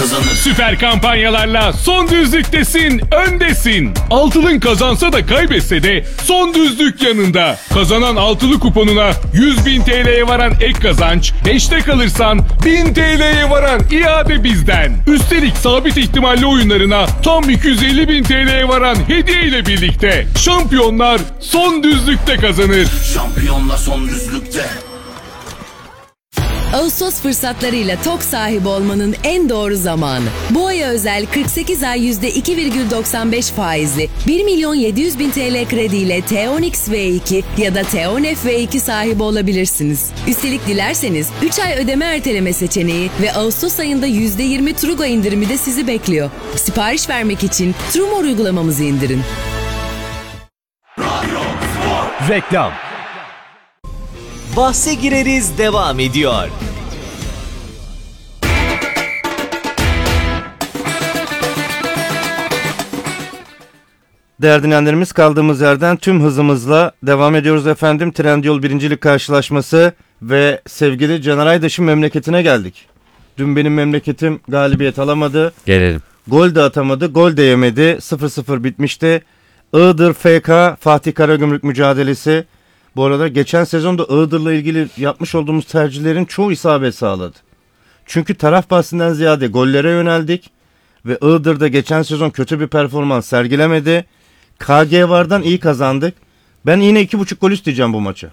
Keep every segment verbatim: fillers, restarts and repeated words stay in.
kazanır. Süper kampanyalarla son düzlüktesin, öndesin. Altılın kazansa da kaybetse de son düzlük yanında. Kazanan altılı kuponuna yüz bin T L'ye varan ek kazanç, beşte kalırsan bin T L'ye varan iade bizden. Üstelik sabit ihtimalli oyunlarına tam iki yüz elli bin T L'ye varan hediye ile birlikte. Şampiyonlar son düzlükte kazanır. Şampiyonlar son düzlükte. Ağustos fırsatlarıyla TOK sahibi olmanın en doğru zamanı. Bu aya özel kırk sekiz ay yüzde iki virgül doksan beş faizli bir milyon yedi yüz bin T L krediyle T on X V iki ya da T on F V iki sahibi olabilirsiniz. Üstelik dilerseniz üç ay ödeme erteleme seçeneği ve Ağustos ayında yüzde yirmi Trugo indirimi de sizi bekliyor. Sipariş vermek için Trumor uygulamamızı indirin. Reklam. Bahse gireriz devam ediyor. Değerli dinleyenlerimiz, kaldığımız yerden tüm hızımızla devam ediyoruz efendim. Trendyol birincilik karşılaşması ve sevgili Caner Aydaş'ın memleketine geldik. Dün benim memleketim galibiyet alamadı. Gelelim. Gol de atamadı, gol de yemedi. sıfır sıfır bitmişti. Iğdır F K Fatih Karagümrük mücadelesi. Bu arada geçen sezonda Iğdır'la ilgili yapmış olduğumuz tercihlerin çoğu isabet sağladı. Çünkü taraf bahsinden ziyade gollere yöneldik ve Iğdır'da geçen sezon kötü bir performans sergilemedi. K G Var'dan iyi kazandık. Ben yine iki buçuk gol isteyeceğim bu maçı.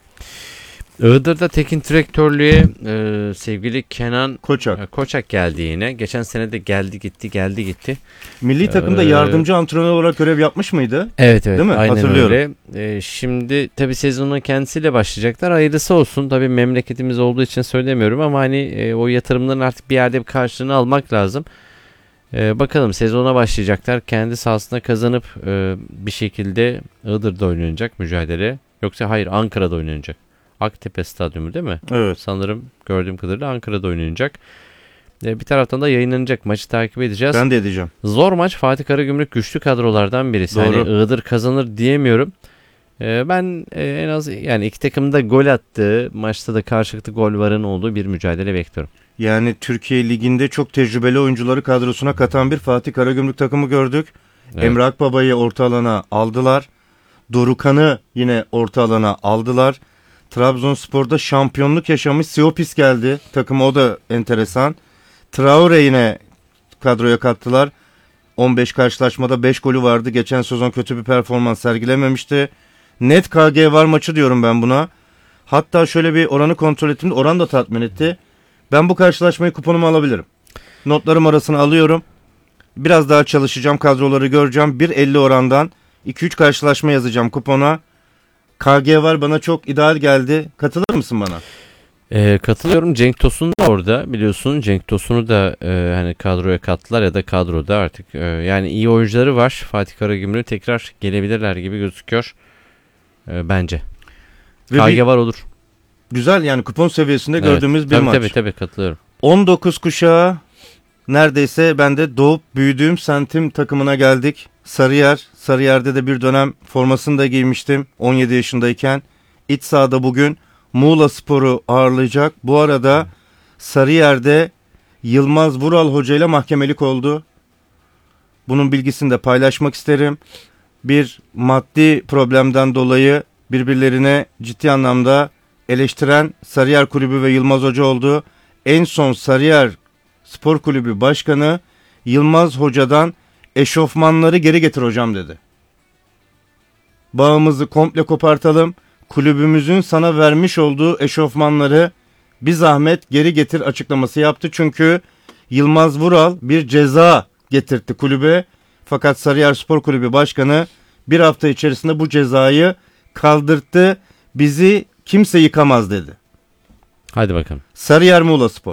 Iğdır'da teknik direktörlüğe e, sevgili Kenan Koçak. E, Koçak geldi yine. Geçen sene de geldi gitti geldi gitti. Milli takımda ee, yardımcı antrenör olarak görev yapmış mıydı? Evet evet. Değil mi? Aynen Hatırlıyorum. öyle. E, şimdi tabii sezonun kendisiyle başlayacaklar. Hayırlısı olsun. Tabii memleketimiz olduğu için söylemiyorum ama hani e, o yatırımların artık bir yerde bir karşılığını almak lazım. E, bakalım sezona başlayacaklar. Kendi sahasında kazanıp e, bir şekilde Iğdır'da oynanacak mücadele. Yoksa hayır, Ankara'da oynanacak. Aktepe Stadyumu değil mi? Evet. Sanırım gördüğüm kadarıyla Ankara'da oynanacak. E, bir taraftan da yayınlanacak. Maçı takip edeceğiz. Ben de edeceğim. Zor maç. Fatih Karagümrük güçlü kadrolardan birisi. Doğru. Hani Iğdır kazanır diyemiyorum. E, ben e, en az yani iki takım da gol attığı, maçta da karşılıklı gol varın olduğu bir mücadele bekliyorum. Yani Türkiye Ligi'nde çok tecrübeli oyuncuları kadrosuna katan bir Fatih Karagümrük takımı gördük. Evet. Emre Akbaba'yı orta alana aldılar. Dorukan'ı yine orta alana aldılar. Trabzonspor'da şampiyonluk yaşamış Siopis geldi. Takım o da enteresan. Traore yine kadroya kattılar. on beş karşılaşmada beş golü vardı. Geçen sezon kötü bir performans sergilememişti. Net K G var maçı diyorum ben buna. Hatta şöyle bir oranı kontrol ettim. Oran da tatmin etti. Ben bu karşılaşmayı kuponuma alabilirim. Notlarım arasına alıyorum. Biraz daha çalışacağım. Kadroları göreceğim. bir elli orandan iki üç karşılaşma yazacağım kupona. K G var bana çok ideal geldi. Katılır mısın bana? E, katılıyorum. Cenk Tosun da orada biliyorsun. Cenk Tosun'u da e, hani kadroya kattılar ya da kadroda artık. E, yani iyi oyuncuları var. Fatih Karagümrük'e tekrar gelebilirler gibi gözüküyor. E, bence. K G var olur. Güzel, yani kupon seviyesinde Evet. gördüğümüz bir tabii, maç. Tabii tabii katılıyorum. on dokuz kuşağı neredeyse ben de doğup büyüdüğüm semtim takımına geldik. Sarıyer. Sarıyer'de de bir dönem formasını da giymiştim on yedi yaşındayken. İç sahada bugün Muğla Spor'u ağırlayacak. Bu arada Sarıyer'de Yılmaz Vural Hoca ile mahkemelik oldu. Bunun bilgisini de paylaşmak isterim. Bir maddi problemden dolayı birbirlerine ciddi anlamda eleştiren Sarıyer Kulübü ve Yılmaz Hoca oldu. En son Sarıyer Spor Kulübü Başkanı Yılmaz Hoca'dan eşofmanları geri getir hocam dedi. Bağımızı komple kopartalım. Kulübümüzün sana vermiş olduğu eşofmanları bir zahmet geri getir açıklaması yaptı. Çünkü Yılmaz Vural bir ceza getirtti kulübe. Fakat Sarıyer Spor Kulübü Başkanı bir hafta içerisinde bu cezayı kaldırttı. Bizi kimse yıkamaz dedi. Hadi bakalım. Sarıyer Muğla Spor.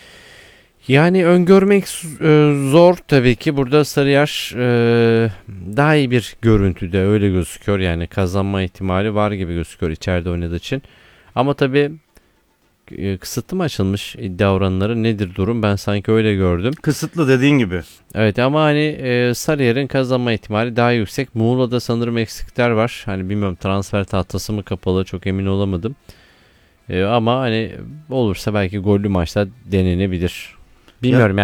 Yani öngörmek e, zor tabii ki. Burada Sarıyer e, daha iyi bir görüntüde öyle gözüküyor. Yani kazanma ihtimali var gibi gözüküyor içeride oynadığı için. Ama tabii e, kısıtlı mı açılmış iddia oranları, nedir durum? Ben sanki öyle gördüm. Kısıtlı dediğin gibi. Evet ama hani e, Sarıyer'in kazanma ihtimali daha yüksek. Muğla'da sanırım eksikler var. Hani bilmiyorum, transfer tahtası mı kapalı, çok emin olamadım. E, ama hani olursa belki gollü maçlar denenebilir. Bilmiyorum.